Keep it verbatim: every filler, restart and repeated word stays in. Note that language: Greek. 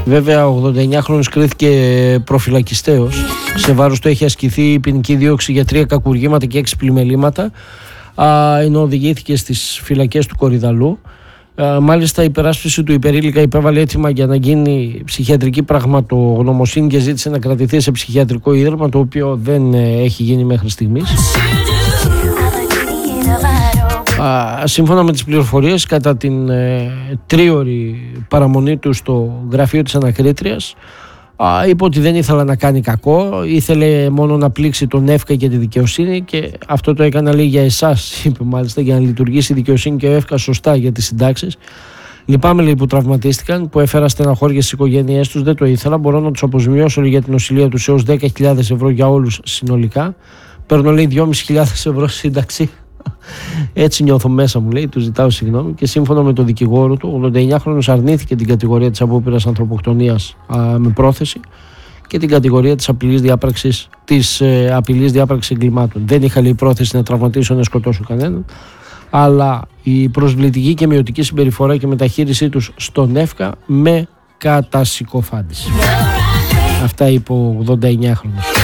Βέβαια ο ογδονταεννιάχρονος κρίθηκε προφυλακιστέος. Σε βάρος του έχει ασκηθεί η ποινική δίωξη για τρία κακουργήματα και έξι πλημελήματα, ενώ οδηγήθηκε στις φυλακές του Κορυδαλού. Μάλιστα η υπεράσπιση του υπερήλικα υπέβαλε αίτημα για να γίνει ψυχιατρική πραγματογνωμοσύνη και ζήτησε να κρατηθεί σε ψυχιατρικό ίδρυμα, το οποίο δεν έχει γίνει μέχρι στιγμής. Σύμφωνα με τις πληροφορίες, κατά την ε, τρίωρη παραμονή του στο γραφείο της ανακρίτριας, α, είπε ότι δεν ήθελε να κάνει κακό, ήθελε μόνο να πλήξει τον ΕΦΚΑ και τη δικαιοσύνη, και αυτό το έκανα, λέει, για εσάς, είπε μάλιστα, για να λειτουργήσει η δικαιοσύνη και ο ΕΦΚΑ σωστά για τις συντάξεις. Λυπάμαι, λέει, που τραυματίστηκαν, που έφερα στεναχώρια στις οικογένειές τους, δεν το ήθελα. Μπορώ να τους αποζημιώσω, λέει, για την νοσηλεία τους έως δέκα χιλιάδες ευρώ για όλους συνολικά. Παίρνω, λέει, δυόμισι χιλιάδες ευρώ σύνταξη. Έτσι νιώθω μέσα μου, λέει, του ζητάω συγγνώμη. Και σύμφωνα με τον δικηγόρο του, ο ογδονταεννιάχρονος αρνήθηκε την κατηγορία της απόπειρας ανθρωποκτονίας α, με πρόθεση και την κατηγορία της απειλής διάπραξης, της, ε, απειλής διάπραξης εγκλημάτων. Δεν είχα, λέει, πρόθεση να τραυματίσω, να σκοτώσω κανέναν, αλλά η προσβλητική και μειωτική συμπεριφορά και μεταχείρισή τους στον ΕΦΚΑ με κατασυκοφάντηση. Αυτά είπε ο ογδονταεννιάχρονος.